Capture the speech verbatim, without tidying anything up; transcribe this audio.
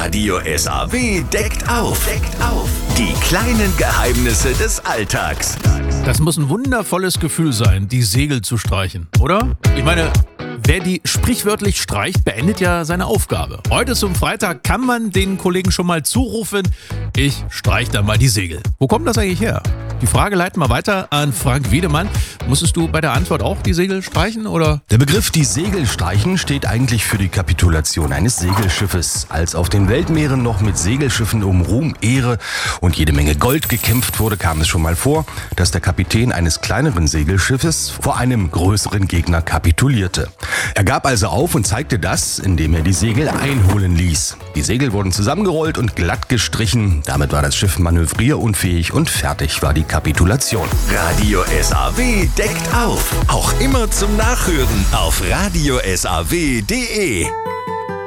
Radio S A W deckt auf. Deckt auf. Die kleinen Geheimnisse des Alltags. Das muss ein wundervolles Gefühl sein, die Segel zu streichen, oder? Ich meine, wer die sprichwörtlich streicht, beendet ja seine Aufgabe. Heute zum Freitag kann man den Kollegen schon mal zurufen, ich streich da mal die Segel. Wo kommt das eigentlich her? Die Frage leiten wir weiter an Frank Wiedemann. Musstest du bei der Antwort auch die Segel streichen, oder? Der Begriff die Segel streichen steht eigentlich für die Kapitulation eines Segelschiffes. Als auf den Weltmeeren noch mit Segelschiffen um Ruhm, Ehre und jede Menge Gold gekämpft wurde, kam es schon mal vor, dass der Kapitän eines kleineren Segelschiffes vor einem größeren Gegner kapitulierte. Er gab also auf und zeigte das, indem er die Segel einholen ließ. Die Segel wurden zusammengerollt und glatt gestrichen. Damit war das Schiff manövrierunfähig und fertig war die Kapitulation. Radio S A W deckt auf. Auch immer zum Nachhören auf radio s a w punkt d e.